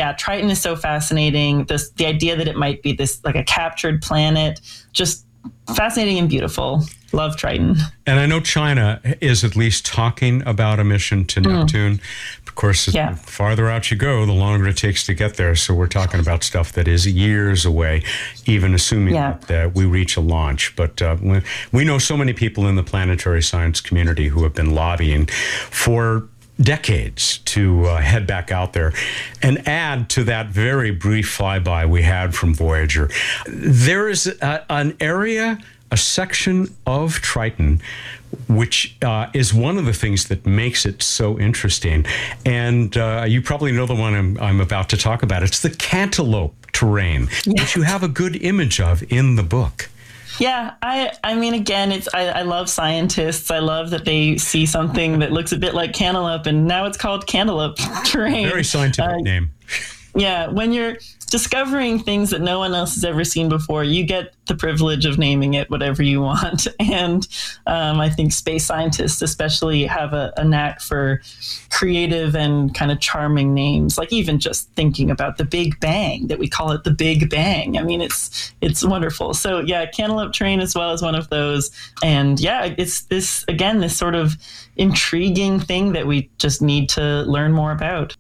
yeah, Triton is so fascinating. The idea that it might be this like a captured planet, just fascinating and beautiful. Love Triton. And I know China is at least talking about a mission to Neptune. Of course, the farther out you go, the longer it takes to get there. So we're talking about stuff that is years away, even assuming that we reach a launch. But we know so many people in the planetary science community who have been lobbying for decades to head back out there and add to that very brief flyby we had from Voyager. There is an area, a section of Triton, which is one of the things that makes it so interesting. And you probably know the one I'm about to talk about. It's the cantaloupe terrain, which you have a good image of in the book. Yeah, I mean, again, I love scientists. I love that they see something that looks a bit like cantaloupe, and now it's called cantaloupe terrain. Very scientific name. Yeah, when you're discovering things that no one else has ever seen before, you get the privilege of naming it whatever you want. And I think space scientists especially have a knack for creative and kind of charming names, like even just thinking about the Big Bang, that we call it the Big Bang. I mean, it's wonderful. So yeah, cantaloupe terrain as well as one of those. And yeah, it's this sort of intriguing thing that we just need to learn more about.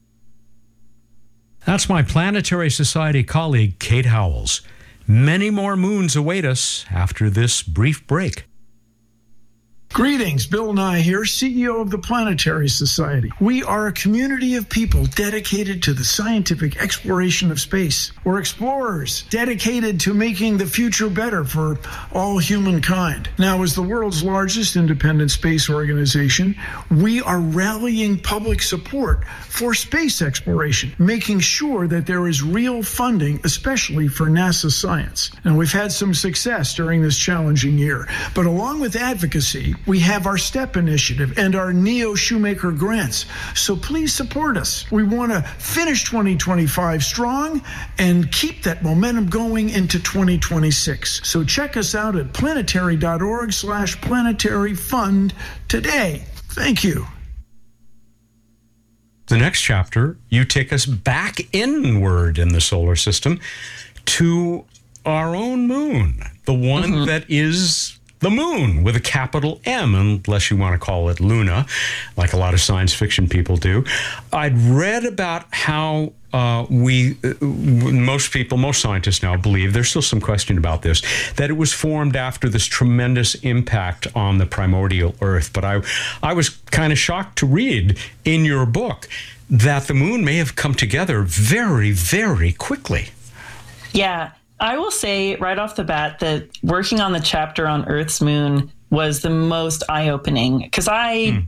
That's my Planetary Society colleague, Kate Howells. Many more moons await us after this brief break. Greetings, Bill Nye here, CEO of the Planetary Society. We are a community of people dedicated to the scientific exploration of space. We're explorers dedicated to making the future better for all humankind. Now, as the world's largest independent space organization, we are rallying public support for space exploration, making sure that there is real funding, especially for NASA science. And we've had some success during this challenging year. But along with advocacy, we have our STEP initiative and our Neo Shoemaker grants. So please support us. We want to finish 2025 strong and keep that momentum going into 2026. So check us out at planetary.org/planetaryfund today. Thank you. The next chapter, you take us back inward in the solar system to our own moon, the one that is the moon with a capital M, unless you want to call it Luna, like a lot of science fiction people do. I'd read about how most scientists now believe, there's still some question about this, that it was formed after this tremendous impact on the primordial Earth. But I was kind of shocked to read in your book that the moon may have come together very, very quickly. Yeah. I will say right off the bat that working on the chapter on Earth's moon was the most eye-opening, because I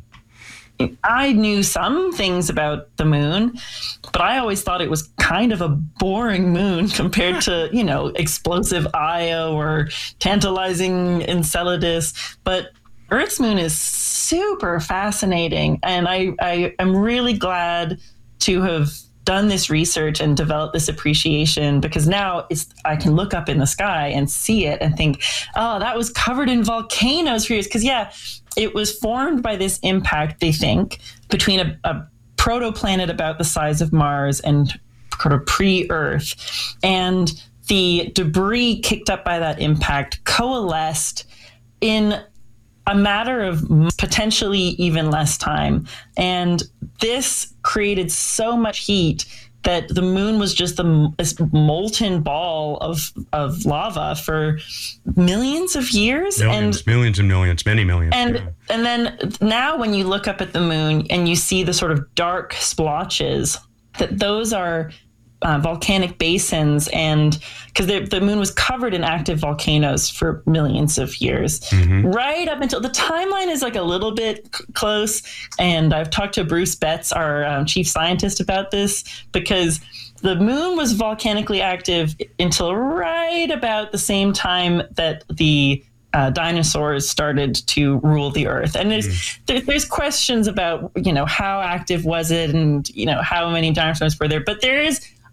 knew some things about the moon, but I always thought it was kind of a boring moon compared to, explosive Io or tantalizing Enceladus. But Earth's moon is super fascinating, and I am really glad to have done this research and developed this appreciation, because now I can look up in the sky and see it and think, oh, that was covered in volcanoes for years. Because it was formed by this impact, they think, between a protoplanet about the size of Mars and sort of pre-Earth. And the debris kicked up by that impact coalesced in a matter of potentially even less time. And this created so much heat that the moon was just this molten ball of lava for millions of years. Millions and millions, many millions. And then now when you look up at the moon and you see the sort of dark splotches, that those are volcanic basins, and because the moon was covered in active volcanoes for millions of years, right up until the timeline is like a little bit close. And I've talked to Bruce Betts, our chief scientist, about this, because the moon was volcanically active until right about the same time that the dinosaurs started to rule the Earth. And there's questions about, how active was it, and, how many dinosaurs were there. But there is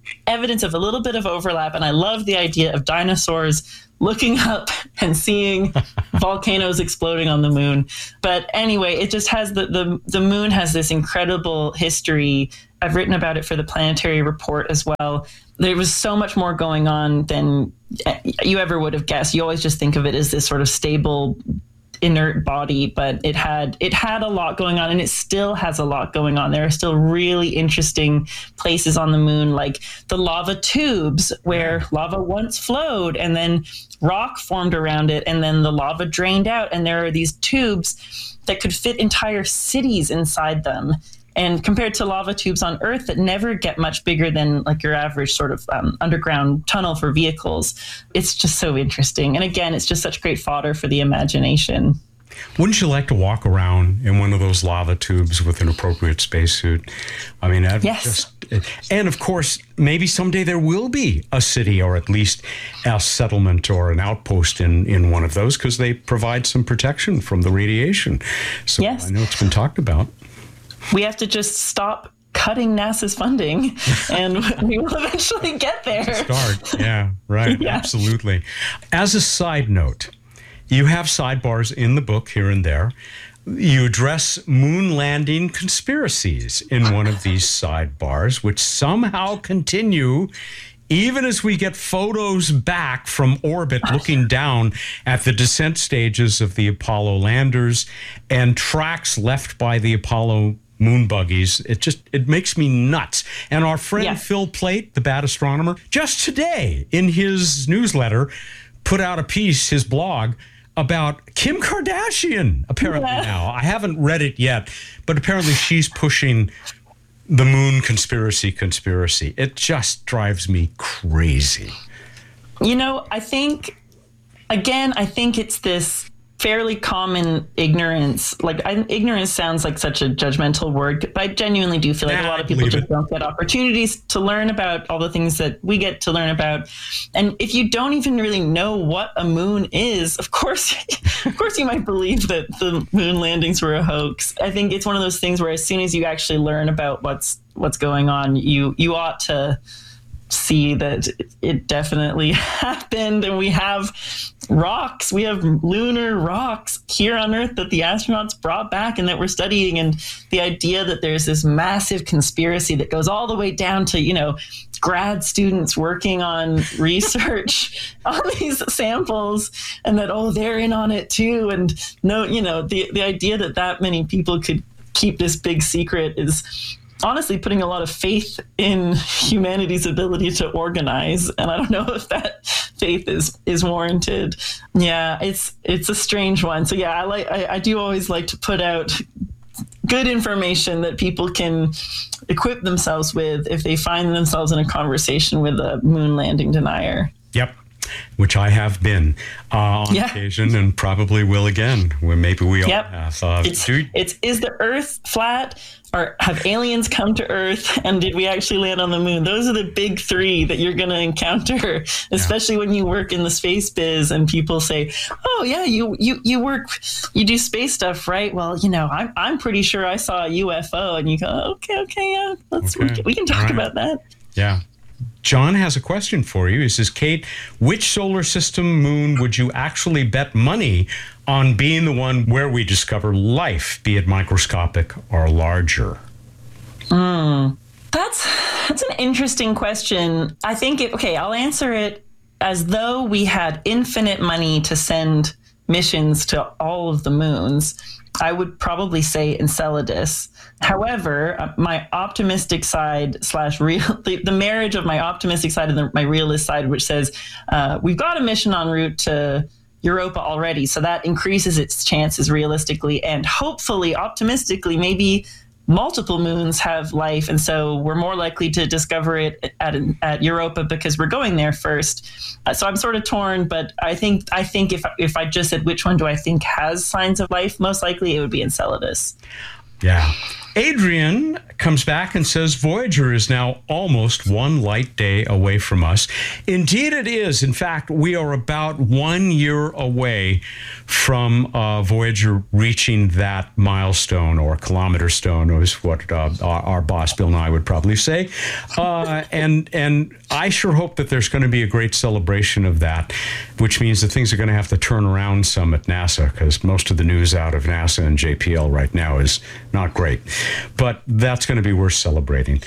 evidence of a little bit of overlap. And I love the idea of dinosaurs looking up and seeing volcanoes exploding on the moon. But anyway, it just has the moon has this incredible history. I've written about it for the Planetary Report as well. There was so much more going on than you ever would have guessed. You always just think of it as this sort of stable, inert body, but it had a lot going on, and it still has a lot going on. There are still really interesting places on the moon, like the lava tubes where lava once flowed and then rock formed around it, and then the lava drained out, and there are these tubes that could fit entire cities inside them. And compared to lava tubes on Earth that never get much bigger than like your average sort of underground tunnel for vehicles, it's just so interesting. And again, it's just such great fodder for the imagination. Wouldn't you like to walk around in one of those lava tubes with an appropriate spacesuit? I mean, yes. And of course, maybe someday there will be a city or at least a settlement or an outpost in one of those, because they provide some protection from the radiation. So yes. I know it's been talked about. We have to just stop cutting NASA's funding, and we will eventually get there. Start. Yeah, right. Yeah. Absolutely. As a side note, you have sidebars in the book here and there. You address moon landing conspiracies in one of these sidebars, which somehow continue even as we get photos back from orbit looking down at the descent stages of the Apollo landers and tracks left by the Apollo moon buggies. It makes me nuts. And our friend Phil Plait, the bad astronomer, just today in his newsletter put out a piece, his blog, about Kim Kardashian, apparently now. I haven't read it yet, but apparently she's pushing the moon conspiracy. It just drives me crazy. You know, I think it's this fairly common ignorance. Like, ignorance sounds like such a judgmental word, but I genuinely do feel like a lot of people just don't get opportunities to learn about all the things that we get to learn about. And if you don't even really know what a moon is, of course you might believe that the moon landings were a hoax. I think it's one of those things where as soon as you actually learn about what's going on, you ought to see that it definitely happened. And we have rocks, we have lunar rocks here on Earth that the astronauts brought back and that we're studying. And the idea that there's this massive conspiracy that goes all the way down to, you know, grad students working on research on these samples, and that, oh, they're in on it too. And no, you know, the idea that many people could keep this big secret is honestly putting a lot of faith in humanity's ability to organize. And I don't know if that faith is warranted. Yeah, it's a strange one. So yeah, I do always like to put out good information that people can equip themselves with if they find themselves in a conversation with a moon landing denier. Yep. Which I have been on occasion, and probably will again. Where maybe we all have. Is the Earth flat, or have aliens come to Earth, and did we actually land on the moon? Those are the big three that you're going to encounter, especially when you work in the space biz, and people say, "Oh yeah, you do space stuff, right?" Well, you know, I'm pretty sure I saw a UFO, and you go, "Okay, yeah, we can talk about that." Yeah. John has a question for you. He says, Kate, which solar system moon would you actually bet money on being the one where we discover life, be it microscopic or larger? That's an interesting question. I think I'll answer it as though we had infinite money to send missions to all of the moons. I would probably say Enceladus. However, my optimistic side / the marriage of my optimistic side and my realist side, which says we've got a mission en route to Europa already, so that increases its chances realistically, and hopefully, optimistically, maybe multiple moons have life, and so we're more likely to discover it at Europa because we're going there first. So I'm sort of torn, but I think if I just said which one do I think has signs of life, most likely it would be Enceladus. Yeah. Adrian comes back and says Voyager is now almost one light day away from us. Indeed it is. In fact, we are about 1 year away from Voyager reaching that milestone, or kilometer stone, is what our boss Bill Nye would probably say. And I sure hope that there's going to be a great celebration of that, which means that things are going to have to turn around some at NASA, because most of the news out of NASA and JPL right now is not great. But that's going to be worth celebrating.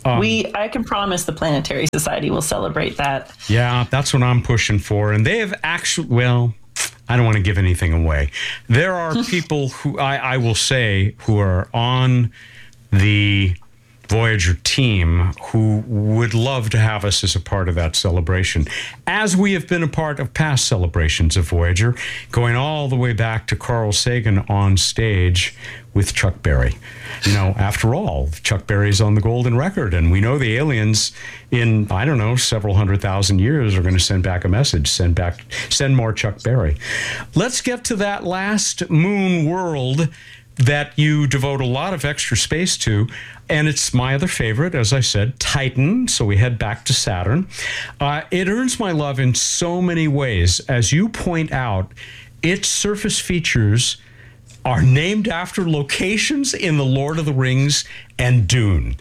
I can promise the Planetary Society will celebrate that. Yeah, that's what I'm pushing for. And they have actually, well, I don't want to give anything away. There are people who I will say who are on the Voyager team who would love to have us as a part of that celebration, as we have been a part of past celebrations of Voyager, going all the way back to Carl Sagan on stage with Chuck Berry. You know, after all, Chuck Berry's on the golden record, and we know the aliens in, I don't know, several 100,000 years are going to send back a message, send more Chuck Berry. Let's get to that last moon world that you devote a lot of extra space to. And it's my other favorite, as I said, Titan. So we head back to Saturn. It earns my love in so many ways. As you point out, its surface features are named after locations in The Lord of the Rings and Dune.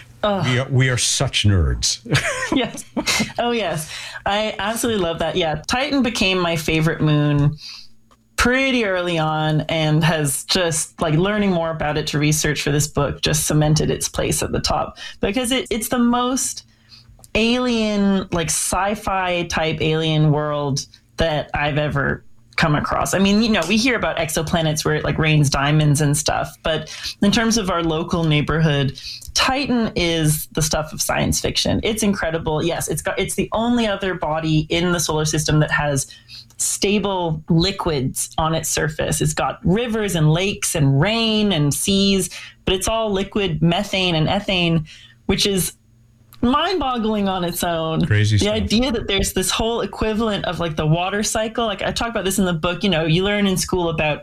We are such nerds. Yes. Oh, yes. I absolutely love that. Yeah. Titan became my favorite moon pretty early on, and has just, like, learning more about it to research for this book just cemented its place at the top, because it's the most alien, like sci-fi type alien world that I've ever come across. I mean, you know, we hear about exoplanets where it like rains diamonds and stuff, but in terms of our local neighborhood, Titan is the stuff of science fiction. It's incredible. Yes, it's the only other body in the solar system that has stable liquids on its surface. It's got rivers and lakes and rain and seas, but it's all liquid methane and ethane, which is mind-boggling on its own. Crazy stuff. The idea that there's this whole equivalent of like the water cycle. Like I talk about this in the book. You know, you learn in school about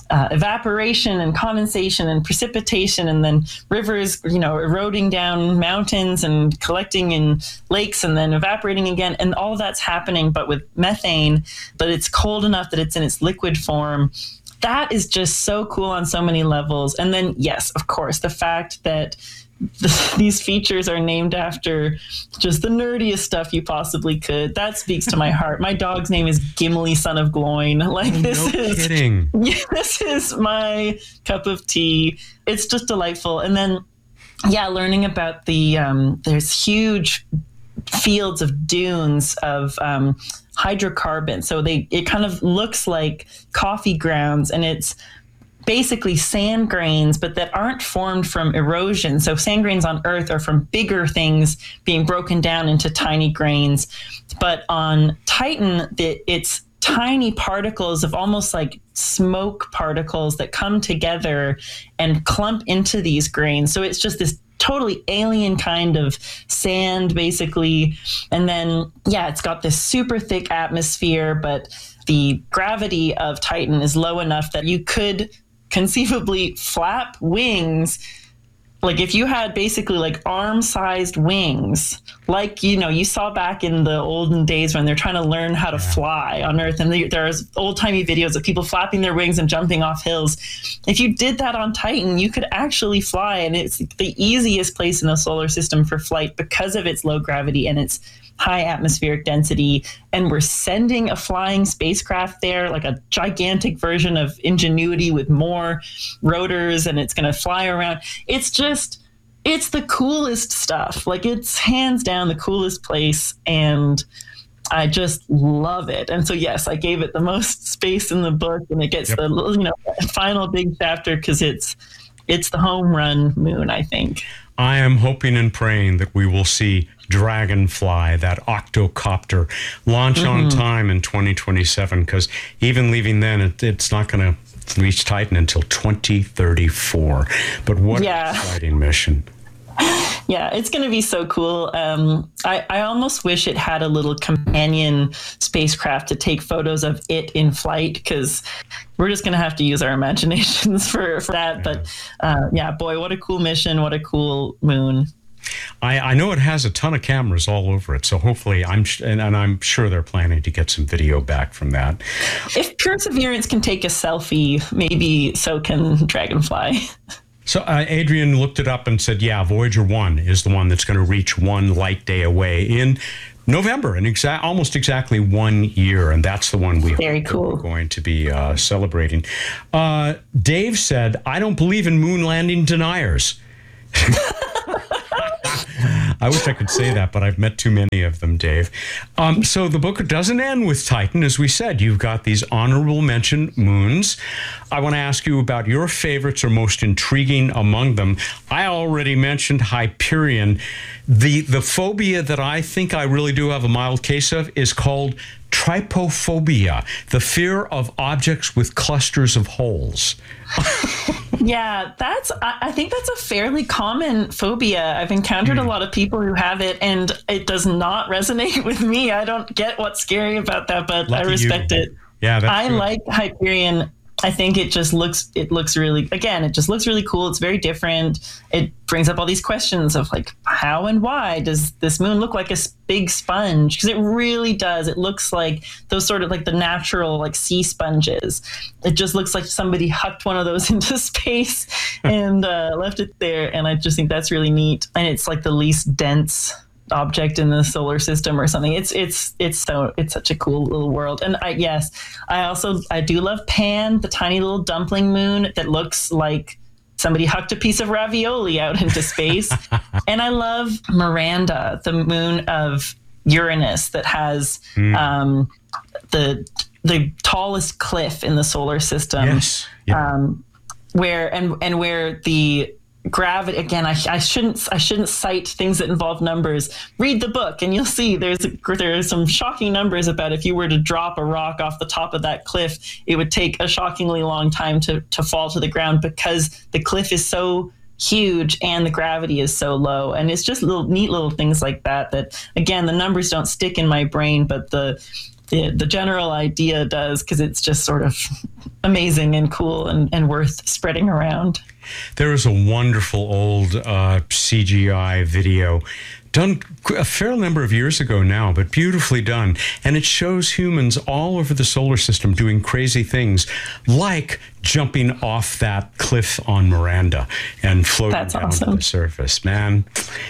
evaporation and condensation and precipitation, and then rivers, you know, eroding down mountains and collecting in lakes and then evaporating again. And all of that's happening, but with methane, but it's cold enough that it's in its liquid form. That is just so cool on so many levels. And then, yes, of course, the fact that these features are named after just the nerdiest stuff you possibly could. That speaks to my heart. My dog's name is Gimli, son of Gloin. Like, kidding. Yeah, this is my cup of tea. It's just delightful. And then, yeah, learning about the there's huge fields of dunes of hydrocarbons. So it kind of looks like coffee grounds, and it's basically sand grains, but that aren't formed from erosion. So sand grains on Earth are from bigger things being broken down into tiny grains. But on Titan, it's tiny particles of almost like smoke particles that come together and clump into these grains. So it's just this totally alien kind of sand, basically. And then, yeah, it's got this super thick atmosphere, but the gravity of Titan is low enough that you could conceivably flap wings. Like if you had basically like arm-sized wings, like, you know, you saw back in the olden days when they're trying to learn how to fly on Earth, and there's old-timey videos of people flapping their wings and jumping off hills. If you did that on Titan, you could actually fly, and it's the easiest place in the solar system for flight because of its low gravity and its high atmospheric density. And we're sending a flying spacecraft there, like a gigantic version of Ingenuity with more rotors, and it's going to fly around. It's the coolest stuff. Like, it's hands down the coolest place, and I just love it. And so, yes, I gave it the most space in the book, and it gets the, you know, final big chapter because it's the home run moon, I think. I am hoping and praying that we will see Dragonfly, that octocopter, launch on time in 2027, because even leaving then, it's not going to reach Titan until 2034. But what an exciting mission. Yeah, it's going to be so cool. I almost wish it had a little companion spacecraft to take photos of it in flight, because we're just going to have to use our imaginations for that. But yeah, boy, what a cool mission. What a cool moon. I know it has a ton of cameras all over it, so hopefully I'm sure they're planning to get some video back from that. If Perseverance can take a selfie, maybe so can Dragonfly. So Adrian looked it up and said, yeah, Voyager 1 is the one that's going to reach one light day away in November, in almost exactly 1 year, and that's the one we Very hope cool. we're going to be celebrating. Dave said, I don't believe in moon landing deniers. I wish I could say that, but I've met too many of them, Dave. So the book doesn't end with Titan. As we said, you've got these honorable mention moons. I want to ask you about your favorites or most intriguing among them. I already mentioned Hyperion. The phobia that I think I really do have a mild case of is called trypophobia, the fear of objects with clusters of holes. Yeah, I think that's a fairly common phobia. I've encountered a lot of people who have it, and it does not resonate with me. I don't get what's scary about that, but Lucky I respect it. Yeah, I like Hyperion. I think it looks really cool. It's very different. It brings up all these questions of like, how and why does this moon look like a big sponge? Because it really does. It looks like those sort of like the natural like sea sponges. It just looks like somebody hucked one of those into space and left it there. And I just think that's really neat. And it's like the least dense object in the solar system or something. It's such a cool little world. And I do love Pan, the tiny little dumpling moon that looks like somebody hucked a piece of ravioli out into space. And I love Miranda, the moon of Uranus that has the tallest cliff in the solar system. Yes. Yeah. Where the gravity, again, I shouldn't cite things that involve numbers. Read the book and you'll see there's some shocking numbers about if you were to drop a rock off the top of that cliff, it would take a shockingly long time to fall to the ground, because the cliff is so huge and the gravity is so low. And it's just neat little things like that again, the numbers don't stick in my brain, but the general idea does, because it's just sort of amazing and cool and worth spreading around. There is a wonderful old CGI video done a fair number of years ago now, but beautifully done. And it shows humans all over the solar system doing crazy things, like jumping off that cliff on Miranda and floating down to the surface. Man,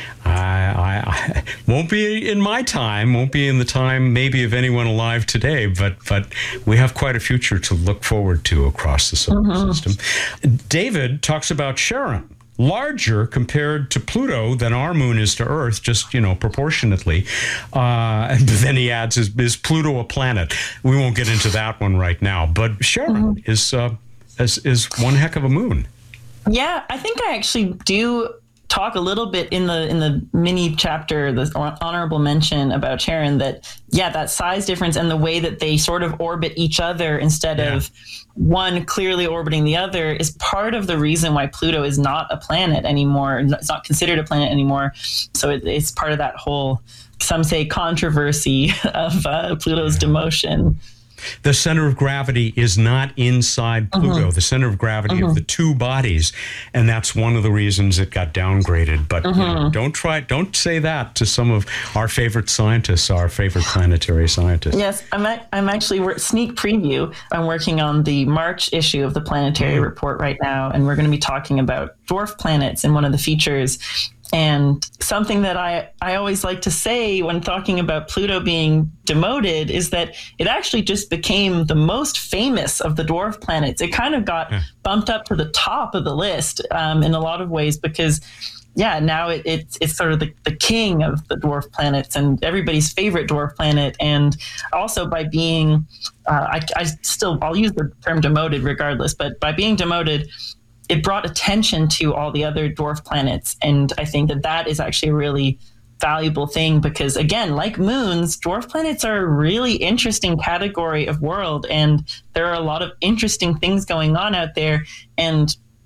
I won't be in my time, won't be in the time maybe of anyone alive today, but we have quite a future to look forward to across the solar system. David talks about Charon. Larger compared to Pluto than our moon is to Earth, just, proportionately. And then he adds, is Pluto a planet? We won't get into that one right now. But Charon is one heck of a moon. Yeah, I think I actually do talk a little bit in the mini chapter, the honorable mention about Charon, that size difference and the way that they sort of orbit each other instead of one clearly orbiting the other is part of the reason why Pluto is not a planet anymore. It's not considered a planet anymore. So it's part of that whole, some say, controversy of Pluto's demotion. The center of gravity is not inside Pluto, the center of gravity of the two bodies. And that's one of the reasons it got downgraded. But don't say that to some of our favorite scientists, our favorite planetary scientists. Yes, I'm actually, sneak preview. I'm working on the March issue of the Planetary Report right now. And we're going to be talking about dwarf planets in one of the features. And something that I always like to say when talking about Pluto being demoted is that it actually just became the most famous of the dwarf planets. It kind of got bumped up to the top of the list in a lot of ways because, now it's sort of the king of the dwarf planets and everybody's favorite dwarf planet. And also by being, I'll use the term demoted regardless, but by being demoted, it brought attention to all the other dwarf planets. And I think that is actually a really valuable thing because, again, like moons, dwarf planets are a really interesting category of world. And there are a lot of interesting things going on out there. And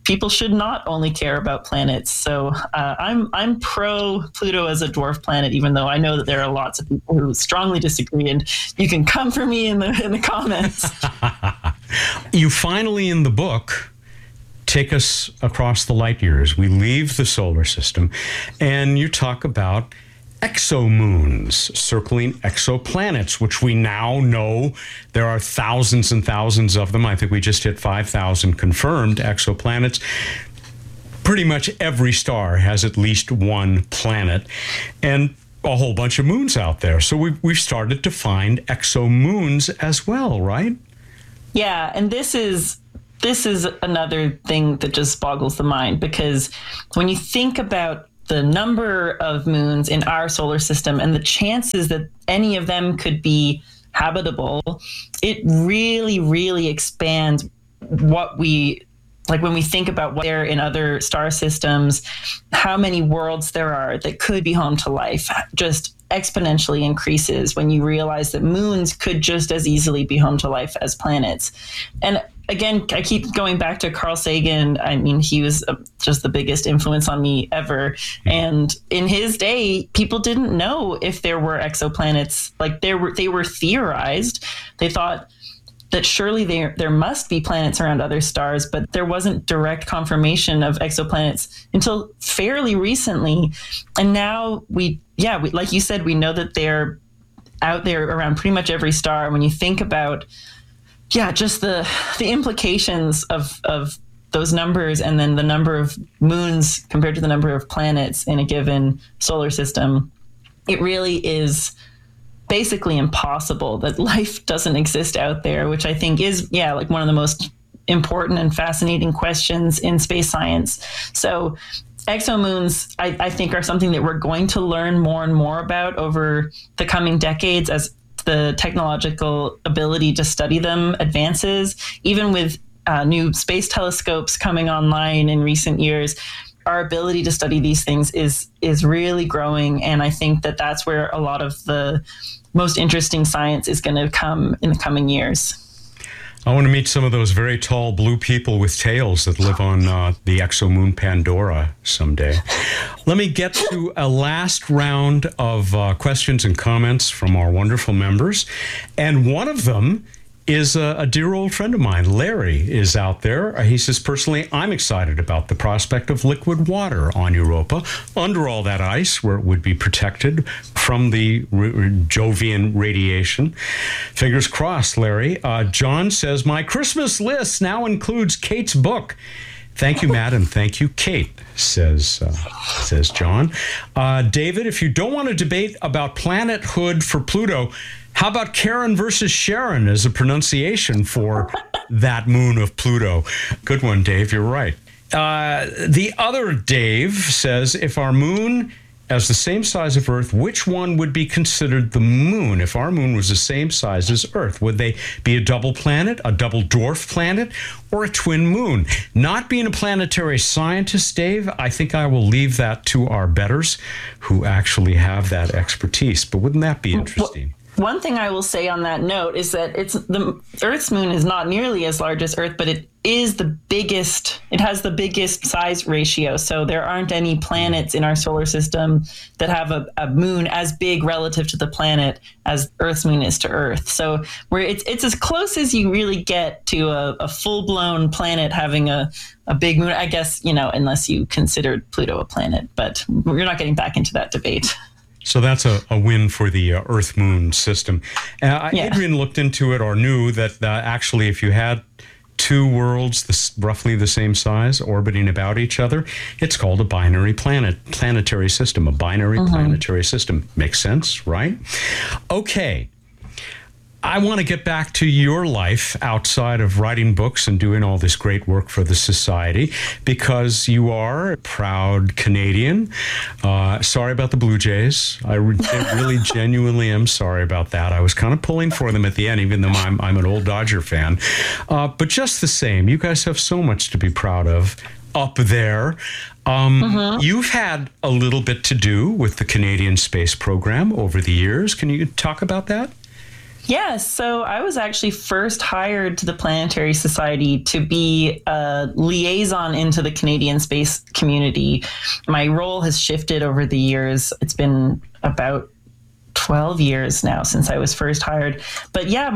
people should not only care about planets. So I'm pro Pluto as a dwarf planet, even though I know that there are lots of people who strongly disagree, and you can come for me in the comments. You finally, in the book, take us across the light years. We leave the solar system, and you talk about exomoons circling exoplanets, which we now know there are thousands and thousands of them. I think we just hit 5,000 confirmed exoplanets. Pretty much every star has at least one planet, and a whole bunch of moons out there. So we've started to find exomoons as well, right? Yeah, and this is another thing that just boggles the mind, because when you think about the number of moons in our solar system and the chances that any of them could be habitable, it really, really expands what we, like when we think about what there in other star systems, how many worlds there are that could be home to life, just exponentially increases when you realize that moons could just as easily be home to life as planets. And again, I keep going back to Carl Sagan. I mean, he was just the biggest influence on me ever. And in his day, people didn't know if there were exoplanets. Like they were theorized. They thought that surely there must be planets around other stars, but there wasn't direct confirmation of exoplanets until fairly recently. And now we like you said, we know that they're out there around pretty much every star. When you think about just the implications of those numbers, and then the number of moons compared to the number of planets in a given solar system, it really is basically impossible that life doesn't exist out there, which I think is, like one of the most important and fascinating questions in space science. So exomoons, I think, are something that we're going to learn more and more about over the coming decades as the technological ability to study them advances. Even with new space telescopes coming online in recent years, our ability to study these things is really growing. And I think that that's where a lot of the most interesting science is going to come in the coming years. I want to meet some of those very tall blue people with tails that live on the exomoon Pandora someday. Let me get to a last round of questions and comments from our wonderful members. And one of them is a dear old friend of mine. Larry is out there. He says, personally, I'm excited about the prospect of liquid water on Europa under all that ice, where it would be protected from the Jovian radiation. Fingers crossed, Larry. John says, my Christmas list now includes Kate's book. Thank you, Matt, and thank you, Kate, says John. David, if you don't want to debate about planethood for Pluto, how about Karen versus Sharon as a pronunciation for that moon of Pluto? Good one, Dave. You're right. The other Dave says, if our moon is the same size of Earth, which one would be considered the moon? If our moon was the same size as Earth, would they be a double planet, a double dwarf planet, or a twin moon? Not being a planetary scientist, Dave, I think I will leave that to our betters who actually have that expertise. But wouldn't that be interesting? One thing I will say on that note is that the Earth's moon is not nearly as large as Earth, but it is the biggest. It has the biggest size ratio. So there aren't any planets in our solar system that have a moon as big relative to the planet as Earth's moon is to Earth. So it's as close as you really get to a full-blown planet having a big moon, I guess, unless you considered Pluto a planet. But we're not getting back into that debate. So that's a win for the Earth-Moon system. Adrian looked into it, or knew that actually if you had two worlds roughly the same size orbiting about each other, it's called a binary planetary system, a binary planetary system. Makes sense, right? Okay. I want to get back to your life outside of writing books and doing all this great work for the society, because you are a proud Canadian. Sorry about the Blue Jays. I really genuinely am sorry about that. I was kind of pulling for them at the end, even though I'm an old Dodger fan. But just the same, you guys have so much to be proud of up there. You've had a little bit to do with the Canadian space program over the years. Can you talk about that? Yes. So I was actually first hired to the Planetary Society to be a liaison into the Canadian space community. My role has shifted over the years. It's been about 12 years now since I was first hired. But yeah,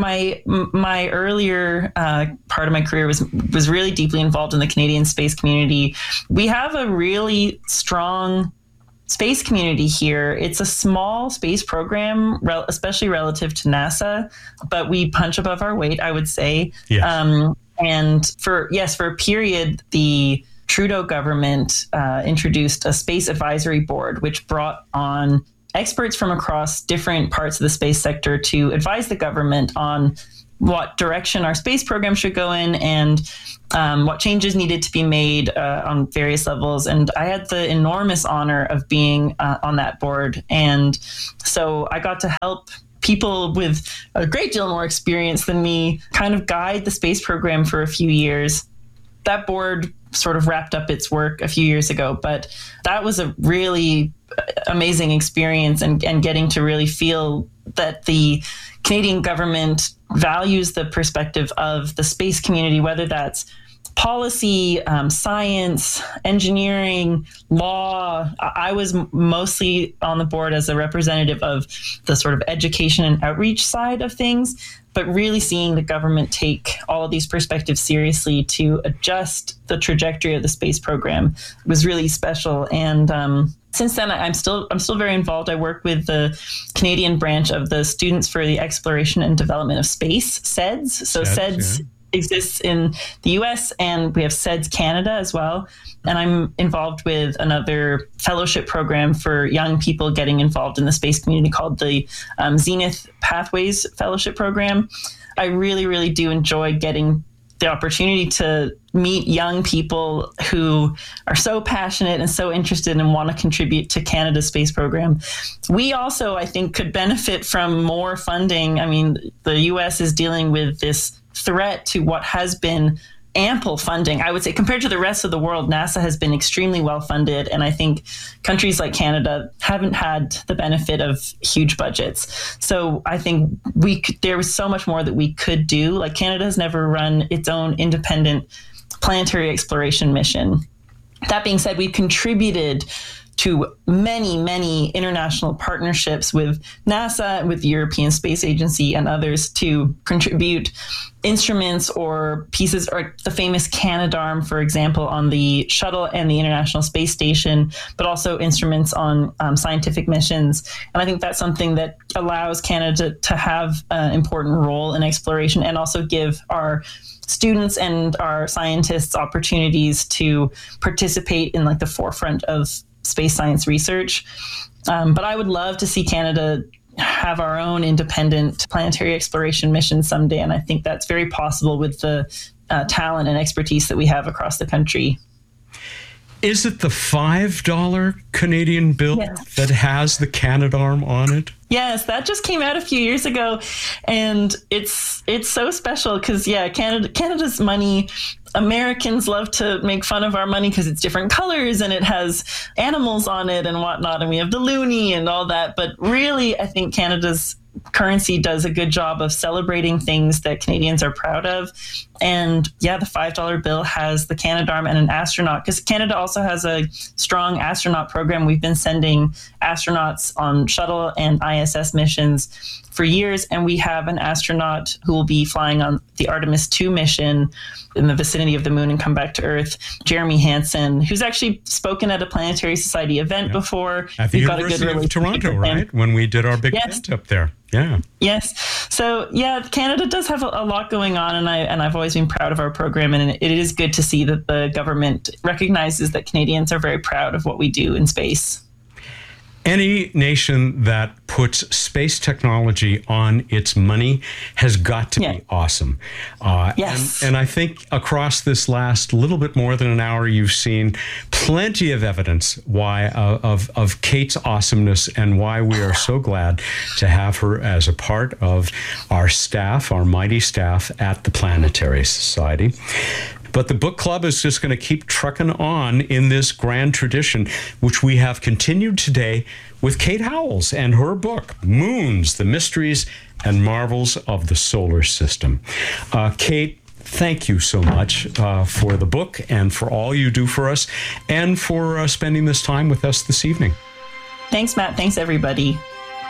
my earlier part of my career was really deeply involved in the Canadian space community. We have a really strong space community here. It's a small space program, especially relative to NASA, but we punch above our weight, I would say. Yes. And for a period, the Trudeau government introduced a space advisory board, which brought on experts from across different parts of the space sector to advise the government on what direction our space program should go in and what changes needed to be made on various levels. And I had the enormous honor of being on that board. And so I got to help people with a great deal more experience than me kind of guide the space program for a few years. That board sort of wrapped up its work a few years ago, but that was a really amazing experience, and getting to really feel that the Canadian government values the perspective of the space community, whether that's policy, science, engineering, law. I was mostly on the board as a representative of the sort of education and outreach side of things, but really seeing the government take all of these perspectives seriously to adjust the trajectory of the space program was really special. And since then, I'm still very involved. I work with the Canadian branch of the Students for the Exploration and Development of Space, SEDS. So SEDS exists in the US, and we have SEDS Canada as well. And I'm involved with another fellowship program for young people getting involved in the space community called the Zenith Pathways Fellowship Program. I really, really do enjoy getting the opportunity to meet young people who are so passionate and so interested and want to contribute to Canada's space program. We also, I think, could benefit from more funding. I mean, the US is dealing with this threat to what has been ample funding. I would say compared to the rest of the world, NASA has been extremely well funded. And I think countries like Canada haven't had the benefit of huge budgets. So I think there was so much more that we could do. Like, Canada has never run its own independent planetary exploration mission. That being said, we've contributed to many, many international partnerships with NASA, with the European Space Agency and others to contribute instruments or pieces, or the famous Canadarm, for example, on the shuttle and the International Space Station, but also instruments on scientific missions. And I think that's something that allows Canada to have an important role in exploration, and also give our students and our scientists opportunities to participate in like the forefront of space science research. But I would love to see Canada have our own independent planetary exploration mission someday. And I think that's very possible with the talent and expertise that we have across the country. Is it the $5 Canadian bill that has the Canadarm on it? Yes, that just came out a few years ago, and it's so special because Canada's money. Americans love to make fun of our money because it's different colors and it has animals on it and whatnot, and we have the loonie and all that. But really, I think Canada's currency does a good job of celebrating things that Canadians are proud of. And the $5 bill has the Canadarm and an astronaut, because Canada also has a strong astronaut program. We've been sending astronauts on shuttle and ISS missions for years, and we have an astronaut who will be flying on the Artemis 2 mission in the vicinity of the moon and come back to Earth, Jeremy Hansen, who's actually spoken at a Planetary Society event before. At the University of Toronto, right? When we did our big event up there. Yeah. Yes. So Canada does have a lot going on, and I've always been proud of our program, and it is good to see that the government recognizes that Canadians are very proud of what we do in space. Any nation that puts space technology on its money has got to be awesome. Yes. And I think across this last little bit more than an hour, you've seen plenty of evidence of Kate's awesomeness and why we are so glad to have her as a part of our staff, our mighty staff at the Planetary Society. But the book club is just going to keep trucking on in this grand tradition, which we have continued today with Kate Howells and her book, Moons, The Mysteries and Marvels of the Solar System. Kate, thank you so much for the book and for all you do for us and for spending this time with us this evening. Thanks, Matt. Thanks, everybody.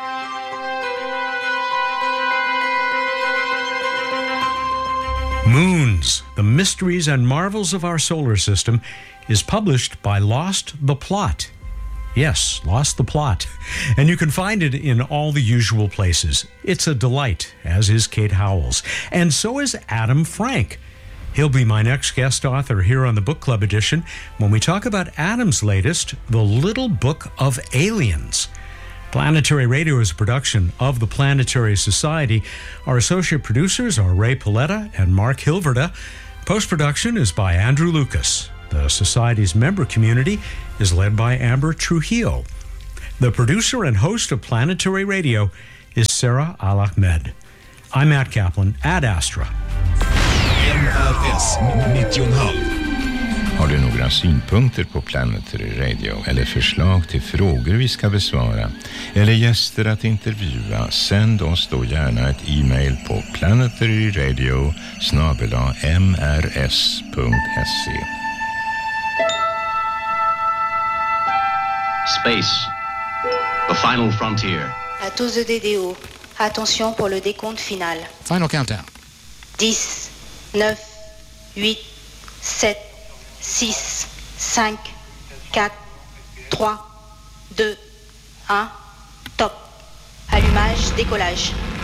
Moons, The Mysteries and Marvels of Our Solar System is published by Lost the Plot. Yes, Lost the Plot. And you can find it in all the usual places. It's a delight, as is Kate Howells. And so is Adam Frank. He'll be my next guest author here on the Book Club edition when we talk about Adam's latest, The Little Book of Aliens. Planetary Radio is a production of the Planetary Society. Our associate producers are Ray Paletta and Mark Hilverda. Post-production is by Andrew Lucas. The Society's member community is led by Amber Trujillo. The producer and host of Planetary Radio is Sarah Al-Ahmed. I'm Matt Kaplan, Ad Astra. MRS 90,5. Har du några synpunkter på Planetary Radio eller förslag till frågor vi ska besvara eller gäster att intervjua, sänd oss då gärna ett e-mail på planetaryradio@mrs.se. Space, the final frontier. À tous de DDO, attention pour le décompte final. Final countdown. 10, 9, 8, 7, 6, 5, 4, 3, 2, 1, top. Allumage, décollage.